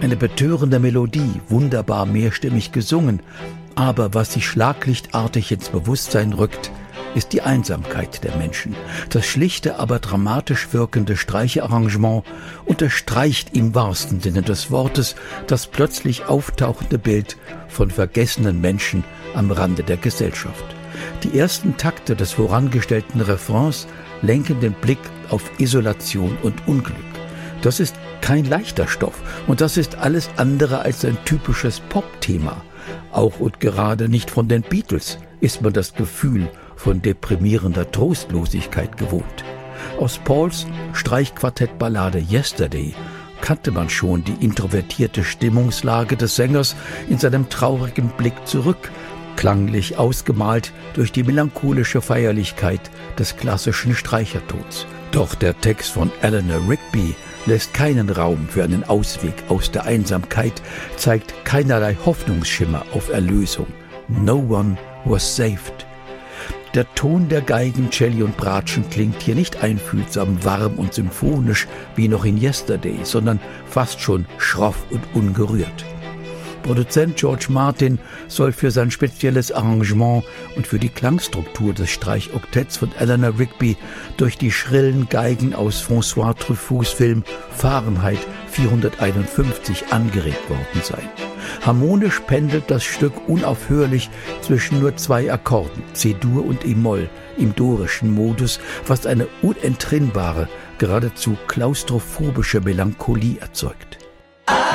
Eine betörende Melodie, wunderbar mehrstimmig gesungen, aber was sich schlaglichtartig ins Bewusstsein rückt, ist die Einsamkeit der Menschen. Das schlichte, aber dramatisch wirkende Streicherarrangement unterstreicht im wahrsten Sinne des Wortes das plötzlich auftauchende Bild von vergessenen Menschen am Rande der Gesellschaft. Die ersten Takte des vorangestellten Refrains lenken den Blick auf Isolation und Unglück. Das ist kein leichter Stoff und das ist alles andere als ein typisches Pop-Thema. Auch und gerade nicht von den Beatles ist man das Gefühl von deprimierender Trostlosigkeit gewohnt. Aus Pauls Streichquartettballade Yesterday kannte man schon die introvertierte Stimmungslage des Sängers in seinem traurigen Blick zurück, klanglich ausgemalt durch die melancholische Feierlichkeit des klassischen Streichertons. Doch der Text von Eleanor Rigby lässt keinen Raum für einen Ausweg aus der Einsamkeit, zeigt keinerlei Hoffnungsschimmer auf Erlösung. No one was saved. Der Ton der Geigen, Celli und Bratschen klingt hier nicht einfühlsam, warm und symphonisch wie noch in Yesterday, sondern fast schon schroff und ungerührt. Produzent George Martin soll für sein spezielles Arrangement und für die Klangstruktur des Streichoktetts von Eleanor Rigby durch die schrillen Geigen aus François Truffauts Film Fahrenheit 451 angeregt worden sein. Harmonisch pendelt das Stück unaufhörlich zwischen nur 2 Akkorden, C-Dur und E-Moll, im dorischen Modus, was eine unentrinnbare, geradezu klaustrophobische Melancholie erzeugt.